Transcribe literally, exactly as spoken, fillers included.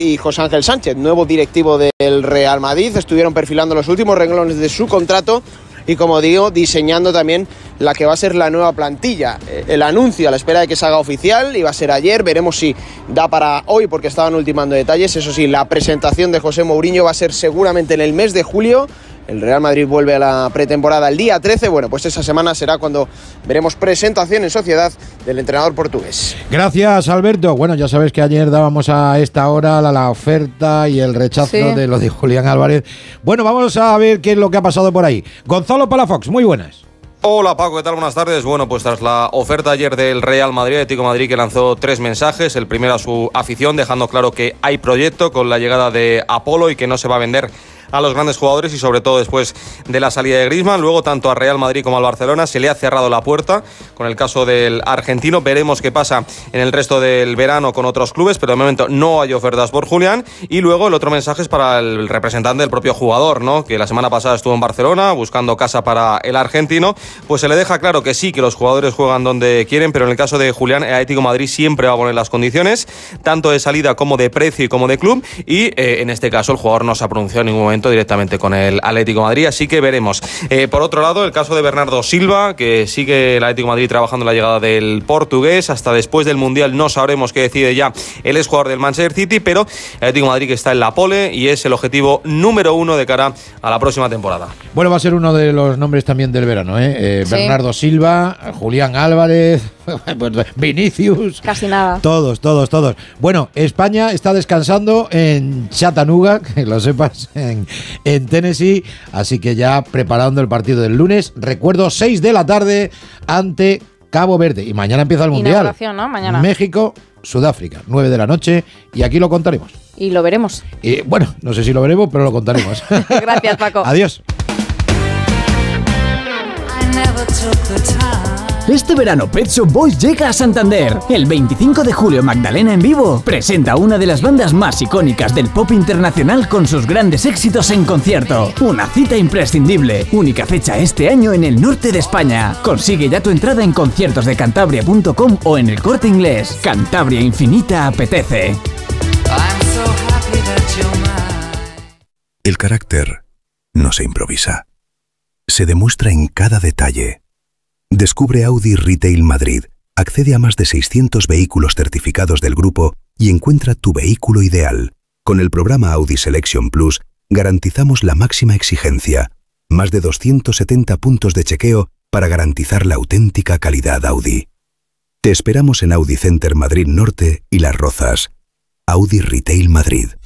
y José Ángel Sánchez, nuevo directivo del Real Madrid. Estuvieron perfilando los últimos renglones de su contrato y, como digo, diseñando también la que va a ser la nueva plantilla. El anuncio a la espera de que se haga oficial iba a ser ayer, veremos si da para hoy porque estaban ultimando detalles. Eso sí, la presentación de José Mourinho va a ser seguramente en el mes de julio. El Real Madrid vuelve a la pretemporada el día trece, bueno, pues esa semana será cuando veremos presentación en sociedad del entrenador portugués. Gracias, Alberto. Bueno, ya sabes que ayer dábamos a esta hora la, la oferta y el rechazo sí. de lo de Julián Álvarez. Bueno, vamos a ver qué es lo que ha pasado por ahí. Gonzalo Palafox, muy buenas. Hola Paco, ¿qué tal? Buenas tardes. Bueno, pues tras la oferta ayer del Real Madrid, Atlético de Madrid, que lanzó tres mensajes. El primero a su afición, dejando claro que hay proyecto con la llegada de Apolo y que no se va a vender a los grandes jugadores, y sobre todo después de la salida de Griezmann. Luego, tanto a Real Madrid como al Barcelona se le ha cerrado la puerta con el caso del argentino. Veremos qué pasa en el resto del verano con otros clubes, pero de momento no hay ofertas por Julián. Y luego el otro mensaje es para el representante del propio jugador, ¿no?, que la semana pasada estuvo en Barcelona buscando casa para el argentino. Pues se le deja claro que sí, que los jugadores juegan donde quieren, pero en el caso de Julián, el Atlético de Madrid siempre va a poner las condiciones, tanto de salida como de precio y como de club. Y eh, en este caso el jugador no se ha pronunciado en ningún momento directamente con el Atlético de Madrid, así que veremos. Eh, por otro lado, el caso de Bernardo Silva, que sigue el Atlético de Madrid trabajando en la llegada del portugués. Hasta después del Mundial no sabremos qué decide ya el exjugador del Manchester City, pero el Atlético de Madrid que está en la pole y es el objetivo número uno de cara a la próxima temporada. Bueno, va a ser uno de los nombres también del verano, ¿eh? eh sí. Bernardo Silva, Julián Álvarez, Vinicius. Casi nada. Todos, todos, todos. Bueno, España está descansando en Chattanooga, que lo sepas, en, en Tennessee, así que ya preparando el partido del lunes. Recuerdo, seis de la tarde ante Cabo Verde. Y mañana empieza el Mundial. Inauguración, ¿no? Mañana. México, Sudáfrica, nueve de la noche, y aquí lo contaremos. Y lo veremos. Y bueno, no sé si lo veremos, pero lo contaremos. Gracias, Paco. Adiós. Este verano Pet Shop Boys llega a Santander. El veinticinco de julio Magdalena en vivo presenta una de las bandas más icónicas del pop internacional con sus grandes éxitos en concierto. Una cita imprescindible. Única fecha este año en el norte de España. Consigue ya tu entrada en conciertos de cantabria punto com o en el Corte Inglés. Cantabria Infinita apetece. El carácter no se improvisa. Se demuestra en cada detalle. Descubre Audi Retail Madrid, accede a más de seiscientos vehículos certificados del grupo y encuentra tu vehículo ideal. Con el programa Audi Selection Plus garantizamos la máxima exigencia, más de doscientos setenta puntos de chequeo para garantizar la auténtica calidad Audi. Te esperamos en Audi Center Madrid Norte y Las Rozas. Audi Retail Madrid.